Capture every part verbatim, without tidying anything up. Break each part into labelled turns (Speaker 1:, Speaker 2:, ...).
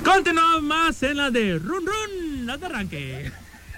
Speaker 1: Continuamos más en la de Run Run, la de arranque.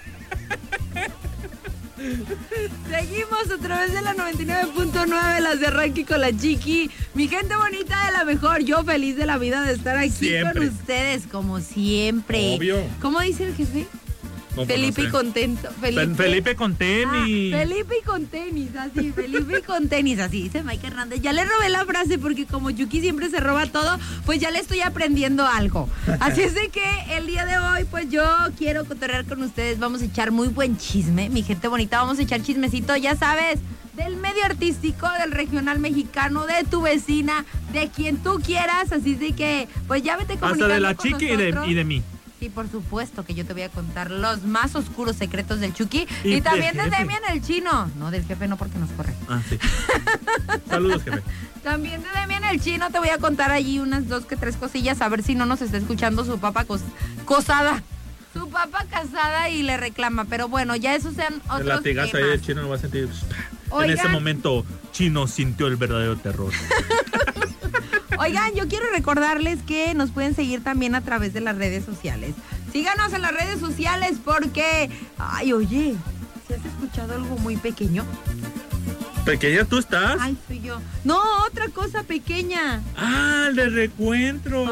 Speaker 2: Seguimos a través de la noventa y nueve punto nueve, las de arranque con la Chiqui. Mi gente bonita de la mejor, yo feliz de la vida de estar aquí
Speaker 1: siempre
Speaker 2: con ustedes, como siempre.
Speaker 1: Obvio.
Speaker 2: ¿Cómo dice el jefe?
Speaker 1: No,
Speaker 2: Felipe
Speaker 1: no sé.
Speaker 2: y contento. Felipe,
Speaker 1: Felipe con tenis.
Speaker 2: Ah, Felipe y con tenis, así. Felipe y con tenis, así dice Mike Hernández. Ya le robé la frase porque como Yuki siempre se roba todo, pues ya le estoy aprendiendo algo. Así es de que el día de hoy, pues yo quiero cotorrear con ustedes. Vamos a echar muy buen chisme, mi gente bonita. Vamos a echar chismecito, ya sabes, del medio artístico, del regional mexicano, de tu vecina, de quien tú quieras. Así es de que, pues ya vete comunicando
Speaker 1: Hasta de la
Speaker 2: con
Speaker 1: Chiqui y de,
Speaker 2: nosotros.
Speaker 1: y de mí.
Speaker 2: Sí, por supuesto que yo te voy a contar los más oscuros secretos del Chucky.
Speaker 1: Y
Speaker 2: Y, también
Speaker 1: del
Speaker 2: de
Speaker 1: jefe.
Speaker 2: Demian el chino. No, del jefe no, porque nos corre.
Speaker 1: Ah, sí. Saludos, jefe.
Speaker 2: También de Demian el chino te voy a contar allí unas dos que tres cosillas. A ver si no nos está escuchando su papá cos cosada. Su papá casada y le reclama. Pero bueno, ya esos sean otros
Speaker 1: El latigazo ahí
Speaker 2: temas.
Speaker 1: del Chino lo va a sentir.
Speaker 2: Oigan.
Speaker 1: En ese momento, Chino sintió el verdadero terror.
Speaker 2: Oigan, yo quiero recordarles que nos pueden seguir también a través de las redes sociales. Síganos en las redes sociales porque... Ay, oye, ¿se has escuchado algo muy pequeño?
Speaker 1: ¿Pequeña tú estás?
Speaker 2: Ay, soy yo. No, otra cosa pequeña.
Speaker 1: Ah, el de recuentro.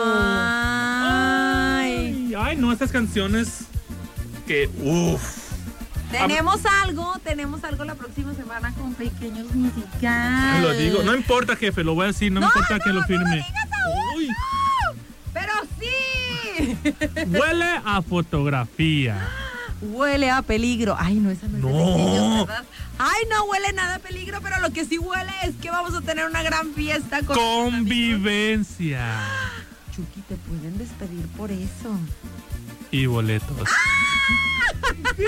Speaker 2: Ay.
Speaker 1: Ay, ay, no, estas canciones que, uff.
Speaker 2: Tenemos algo, tenemos algo la próxima semana con Pequeños Musicales.
Speaker 1: Lo digo, no importa, jefe, lo voy a decir, no, me importa
Speaker 2: no,
Speaker 1: que lo
Speaker 2: no
Speaker 1: firme.
Speaker 2: lo digas aún,
Speaker 1: Uy,
Speaker 2: no. Pero sí.
Speaker 1: huele a fotografía.
Speaker 2: Huele a peligro. Ay, no, esa no es de
Speaker 1: No.
Speaker 2: Pequeños, ¿verdad? Ay, no huele nada a peligro, pero lo que sí huele es que vamos a tener una gran fiesta con
Speaker 1: Convivencia.
Speaker 2: Chucky, te pueden despedir por eso.
Speaker 1: Y boletos. Sí.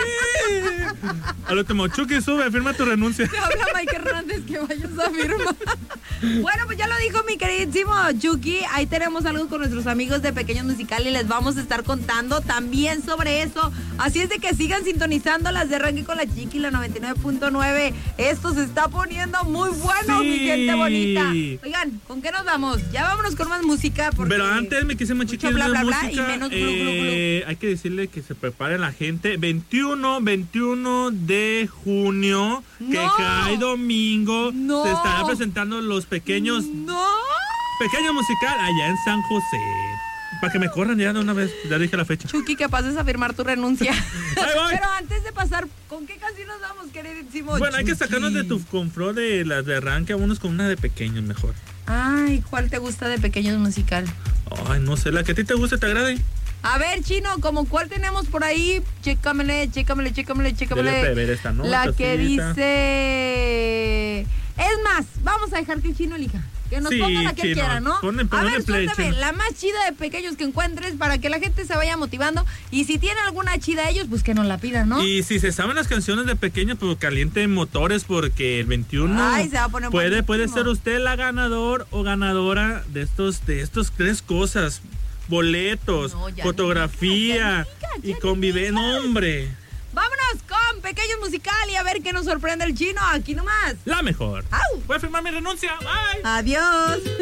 Speaker 1: Al último, Chucky, sube, firma tu renuncia.
Speaker 2: Te habla Mike Hernández que vayas a firmar. Bueno, pues ya lo dijo mi queridísimo Chucky. Ahí tenemos algo con nuestros amigos de Pequeños Musical y les vamos a estar contando también sobre eso. Así es de que sigan sintonizando las de Arranque con la Chiqui, la noventa y nueve punto nueve. Esto se está poniendo muy bueno,
Speaker 1: Sí.
Speaker 2: mi gente bonita. Oigan, ¿con qué nos vamos? Ya vámonos con más música. Porque
Speaker 1: Pero antes me quise
Speaker 2: mucho
Speaker 1: chiquillos
Speaker 2: bla,
Speaker 1: de
Speaker 2: bla, bla
Speaker 1: música.
Speaker 2: y menos glu, glu, glu.
Speaker 1: eh, hay que decirle que se prepare la gente. veintiuno, veintiuno de junio, que
Speaker 2: No.
Speaker 1: cae domingo,
Speaker 2: No.
Speaker 1: se estarán presentando los pequeños,
Speaker 2: ¡No!
Speaker 1: pequeño musical allá en San José. Para que me corran ya de una vez, ya dije la fecha.
Speaker 2: Chucky, que pases a firmar tu renuncia.
Speaker 1: Ahí voy.
Speaker 2: Pero antes de pasar, ¿con qué canción nos vamos, queridísimo
Speaker 1: Bueno, hay que
Speaker 2: Chucky?
Speaker 1: sacarnos de tu confro de las de arranque, vámonos con una de pequeños mejor.
Speaker 2: Ay, ¿cuál te gusta de Pequeños Musical?
Speaker 1: Ay, no sé, la que a ti te guste, te agrade.
Speaker 2: A ver, Chino, ¿como cuál tenemos por ahí? Chécamele, chécamele, chécamele, chécamele.
Speaker 1: Dele ver esta nota,
Speaker 2: La que
Speaker 1: cita.
Speaker 2: dice... Es más, vamos a dejar que el Chino elija. Que nos
Speaker 1: Sí,
Speaker 2: ponga la que
Speaker 1: Chino,
Speaker 2: quiera, ¿no?
Speaker 1: ponle-
Speaker 2: a
Speaker 1: ponle
Speaker 2: ver,
Speaker 1: play,
Speaker 2: suéltame
Speaker 1: Chino.
Speaker 2: la más chida de Pequeños que encuentres para que la gente se vaya motivando. Y si tiene alguna chida ellos, pues que nos la pidan, ¿no?
Speaker 1: Y si se saben las canciones de pequeños, pues calienten motores porque el veintiuno
Speaker 2: Ay, se va a poner
Speaker 1: puede, puede
Speaker 2: buenísimo.
Speaker 1: ser usted la ganador o ganadora de estos, de estos tres cosas. Boletos,
Speaker 2: No, ya
Speaker 1: fotografía
Speaker 2: ni digas, ya ni
Speaker 1: y
Speaker 2: digas.
Speaker 1: convivencia. No, hombre,
Speaker 2: Vámonos con Pequeños Musical y a ver qué nos sorprende el Chino. Aquí nomás.
Speaker 1: la mejor.
Speaker 2: ¡Au!
Speaker 1: Voy a firmar mi renuncia. Bye.
Speaker 2: Adiós.